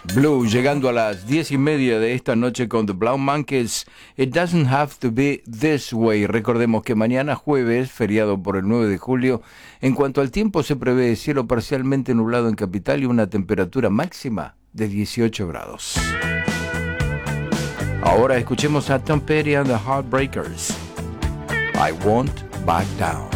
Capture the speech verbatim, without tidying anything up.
Blue, llegando a las diez y media de esta noche con The Blau Monkeys. It doesn't have to be this way. Recordemos que mañana jueves, feriado por el nueve de julio, en cuanto al tiempo se prevé cielo parcialmente nublado en Capital y una temperatura máxima de dieciocho grados. Ahora escuchemos a Tom Petty and the Heartbreakers. I won't back down.